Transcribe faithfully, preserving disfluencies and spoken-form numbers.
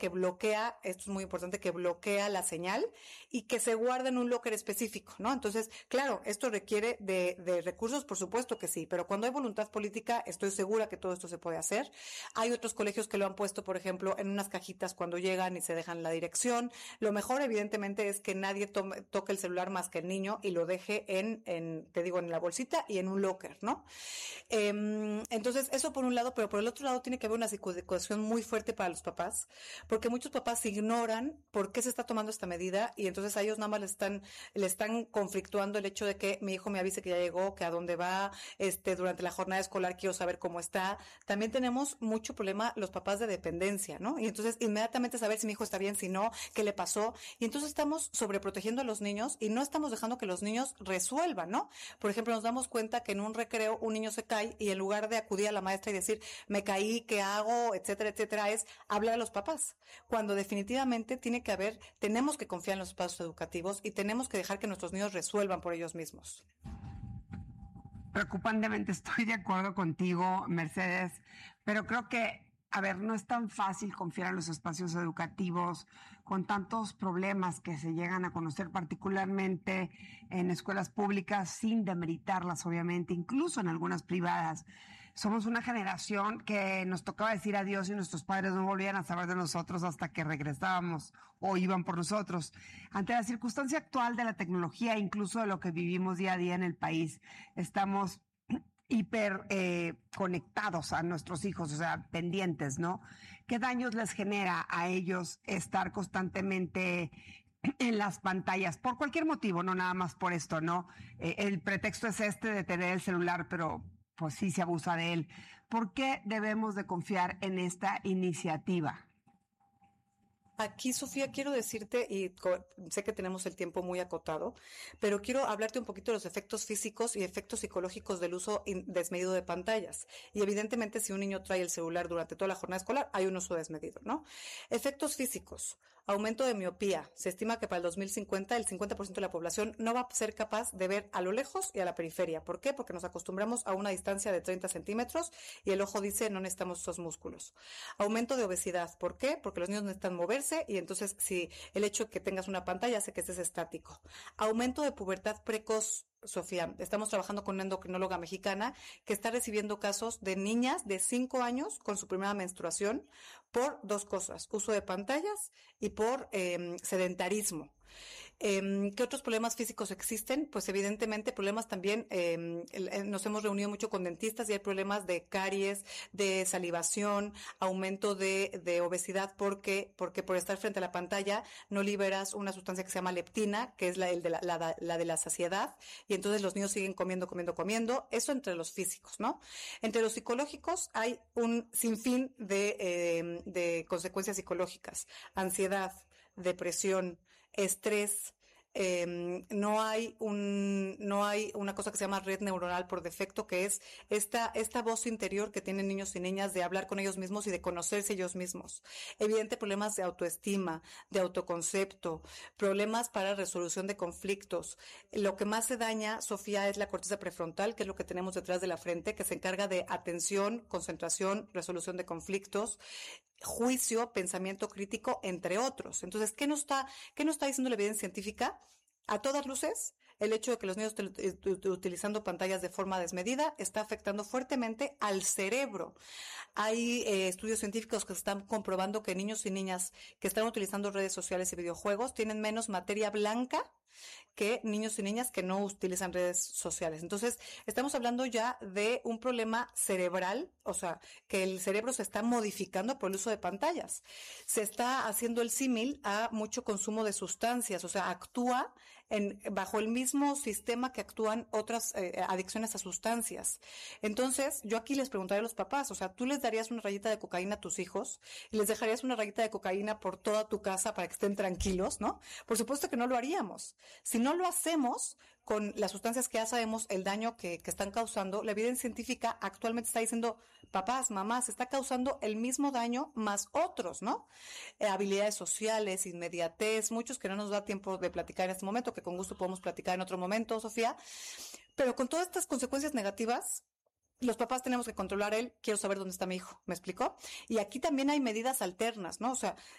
que bloquea, esto es muy importante, que bloquea la señal y que se guarda en un locker específico, ¿no? Entonces, claro, esto requiere de, de recursos, por supuesto que sí, pero cuando hay voluntad política, estoy segura que todo esto se puede hacer. Hay otros colegios que lo han puesto, por ejemplo, en unas cajitas cuando llegan y se dejan la dirección. Lo mejor, evidentemente, es que nadie tome, toque el celular más que el niño y lo deje en, en, te digo, en la bolsita y en un locker, ¿no? Eh, entonces, eso por un lado, pero por el otro lado tiene que haber una psicoeducación muy fuerte para los papás, porque muchos papás ignoran por qué se está tomando esta medida y entonces a ellos nada más le están, le están conflictuando el hecho de que mi hijo me avise que ya llegó, que a dónde va, este, durante la jornada escolar quiero saber cómo está. También tenemos mucho problema los papás de dependencia, ¿no? Y entonces inmediatamente saber si mi hijo está bien, si no, qué le pasó. Y entonces estamos sobreprotegiendo a los niños y no estamos dejando que los niños resuelvan, ¿no? Por ejemplo, nos damos cuenta que en un recreo un niño se cae y en lugar de acudir a la maestra y decir, me caí, ¿qué hago?, etcétera, etcétera, es hablar a los papás. Cuando definitivamente tiene que haber, tenemos que confiar en los espacios educativos y tenemos que dejar que nuestros niños resuelvan por ellos mismos. Preocupantemente estoy de acuerdo contigo, Mercedes, pero creo que, a ver, no es tan fácil confiar en los espacios educativos con tantos problemas que se llegan a conocer, particularmente en escuelas públicas, sin demeritarlas, obviamente, incluso en algunas privadas. Somos una generación que nos tocaba decir adiós y nuestros padres no volvían a saber de nosotros hasta que regresábamos o iban por nosotros. Ante la circunstancia actual de la tecnología, incluso de lo que vivimos día a día en el país, estamos hiper eh, conectados a nuestros hijos, o sea, pendientes, ¿no? ¿Qué daños les genera a ellos estar constantemente en las pantallas? Por cualquier motivo, no nada más por esto, ¿no? Eh, el pretexto es este de tener el celular, pero pues sí se abusa de él. ¿Por qué debemos de confiar en esta iniciativa? Aquí, Sofía, quiero decirte, y sé que tenemos el tiempo muy acotado, pero quiero hablarte un poquito de los efectos físicos y efectos psicológicos del uso desmedido de pantallas. Y evidentemente, si un niño trae el celular durante toda la jornada escolar, hay un uso desmedido, ¿no? Efectos físicos. Aumento de miopía. Se estima que para el dos mil cincuenta el cincuenta por ciento de la población no va a ser capaz de ver a lo lejos y a la periferia. ¿Por qué? Porque nos acostumbramos a una distancia de treinta centímetros y el ojo dice no necesitamos esos músculos. Aumento de obesidad. ¿Por qué? Porque los niños necesitan moverse y entonces si el hecho de que tengas una pantalla hace que estés estático. Aumento de pubertad precoz. Sofía, estamos trabajando con una endocrinóloga mexicana que está recibiendo casos de niñas de cinco años con su primera menstruación por dos cosas, uso de pantallas y por eh, sedentarismo. Eh, ¿Qué otros problemas físicos existen? Pues evidentemente problemas también, eh, nos hemos reunido mucho con dentistas y hay problemas de caries, de salivación, aumento de, de obesidad porque, porque por estar frente a la pantalla no liberas una sustancia que se llama leptina, que es la, el de la, la, la de la saciedad, y entonces los niños siguen comiendo, comiendo, comiendo. Eso entre los físicos, ¿no? Entre los psicológicos hay un sinfín de, eh, de consecuencias psicológicas, ansiedad, depresión, estrés. Eh, no hay un, no hay una cosa que se llama red neuronal por defecto, que es esta, esta voz interior que tienen niños y niñas de hablar con ellos mismos y de conocerse ellos mismos. Evidente problemas de autoestima, de autoconcepto, problemas para resolución de conflictos. Lo que más se daña, Sofía, es la corteza prefrontal, que es lo que tenemos detrás de la frente, que se encarga de atención, concentración, resolución de conflictos, juicio, pensamiento crítico, entre otros. Entonces, ¿qué nos está, qué nos está diciendo la evidencia científica? A todas luces, el hecho de que los niños estén utilizando pantallas de forma desmedida está afectando fuertemente al cerebro. Hay eh, estudios científicos que están comprobando que niños y niñas que están utilizando redes sociales y videojuegos tienen menos materia blanca que niños y niñas que no utilizan redes sociales. Entonces, estamos hablando ya de un problema cerebral, o sea, que el cerebro se está modificando por el uso de pantallas. Se está haciendo el símil a mucho consumo de sustancias, o sea, actúa en, bajo el mismo sistema que actúan otras eh, adicciones a sustancias. Entonces, yo aquí les preguntaría a los papás, o sea, ¿tú les darías una rayita de cocaína a tus hijos y les dejarías una rayita de cocaína por toda tu casa para que estén tranquilos, ¿no? Por supuesto que no lo haríamos. Si no lo hacemos con las sustancias que ya sabemos el daño que, que están causando, la evidencia científica actualmente está diciendo, papás, mamás, está causando el mismo daño más otros, ¿no? Eh, habilidades sociales, inmediatez, muchos que no nos da tiempo de platicar en este momento, que con gusto podemos platicar en otro momento, Sofía. Pero con todas estas consecuencias negativas, los papás tenemos que controlar el, quiero saber dónde está mi hijo, ¿me explicó? Y aquí también hay medidas alternas, ¿no? O sea,